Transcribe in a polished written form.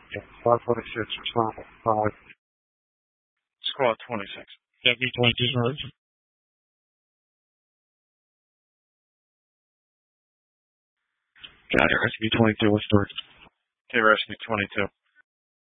Yeah, 526, respond. 5. Squad 26. Yeah, V-22 is emergency. Got it. Rescue 22, what's the story? Okay, Rescue 22.